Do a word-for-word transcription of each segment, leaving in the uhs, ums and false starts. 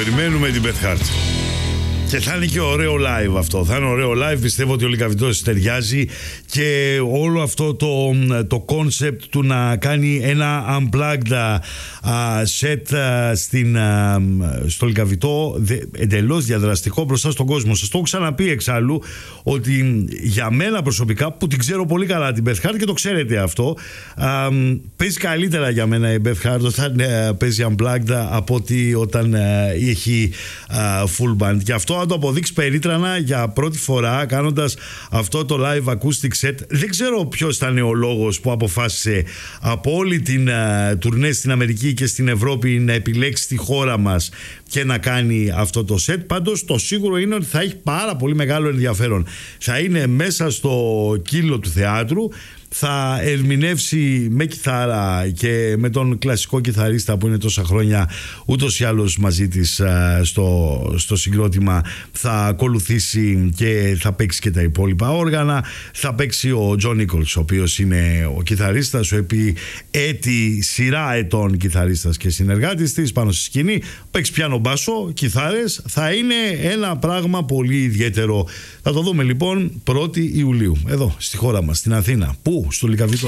περιμένουμε την Beth Hart. Και θα είναι και ωραίο live αυτό. Θα είναι ωραίο live. Πιστεύω ότι ο Λυκαβητός ταιριάζει. Και όλο αυτό το, το concept του να κάνει ένα unplugged uh, set uh, στην, uh, στο Λυκαβητό, εντελώς διαδραστικό μπροστά στον κόσμο. Σας το έχω ξαναπεί εξάλλου ότι για μένα προσωπικά, που την ξέρω πολύ καλά την Beth Hart και το ξέρετε αυτό, uh, παίζει καλύτερα για μένα η Beth Hart όταν uh, παίζει unplugged από ότι όταν uh, έχει uh, full band. Και αυτό να το αποδείξει περίτρανα για πρώτη φορά κάνοντας αυτό το live acoustic set. Δεν ξέρω ποιος ήταν ο λόγος που αποφάσισε από όλη την uh, τουρνέ στην Αμερική και στην Ευρώπη να επιλέξει τη χώρα μας και να κάνει αυτό το set. Πάντως το σίγουρο είναι ότι θα έχει πάρα πολύ μεγάλο ενδιαφέρον. Θα είναι μέσα στο κύλο του θεάτρου, θα ερμηνεύσει με κιθάρα και με τον κλασικό κιθαρίστα που είναι τόσα χρόνια ούτως ή άλλως μαζί της στο, στο συγκρότημα. Θα ακολουθήσει και θα παίξει και τα υπόλοιπα όργανα. Θα παίξει ο Τζον Νίκολς, ο οποίος είναι ο κιθαρίστας, ο επί έτη σειρά ετών κιθαρίστας και συνεργάτης της πάνω στη σκηνή. Παίξει πιάνο, μπάσο, κιθάρες. Θα είναι ένα πράγμα πολύ ιδιαίτερο. Θα το δούμε λοιπόν πρώτη Ιουλίου εδώ στη χώρα μας, στην Αθήνα. Πού? Στο Λυκαβητό.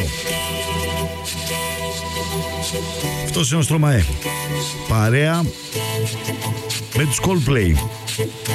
Αυτός είναι ο Στρωμαέ, παρέα με τους Coldplay.